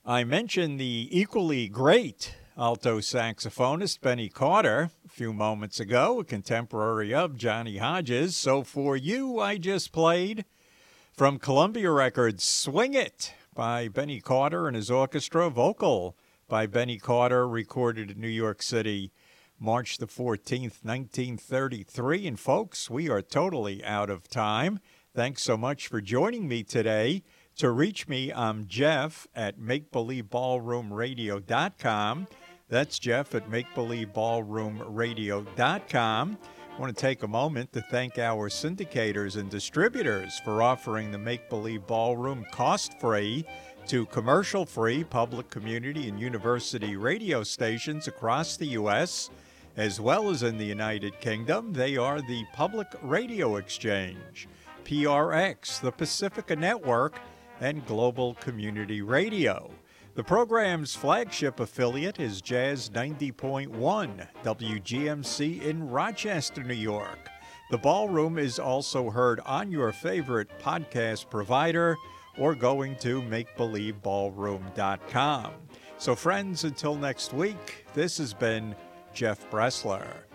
I mentioned the equally great alto saxophonist Benny Carter a few moments ago, a contemporary of Johnny Hodges. So for you, I just played from Columbia Records, Swing It by Benny Carter and his orchestra, vocal by Benny Carter, recorded in New York City, March the 14th, 1933. And folks, we are totally out of time. Thanks so much for joining me today. To reach me, I'm Jeff at MakeBelieveBallroomRadio.com. That's Jeff at MakeBelieveBallroomRadio.com. I want to take a moment to thank our syndicators and distributors for offering the Make Believe Ballroom cost-free to commercial-free public, community, and university radio stations across the U.S., as well as in the United Kingdom. They are the Public Radio Exchange, PRX, the Pacifica Network, and Global Community Radio. The program's flagship affiliate is Jazz 90.1, WGMC in Rochester, New York. The Ballroom is also heard on your favorite podcast provider or going to MakeBelieveBallroom.com. So friends, until next week, this has been Jeff Bressler.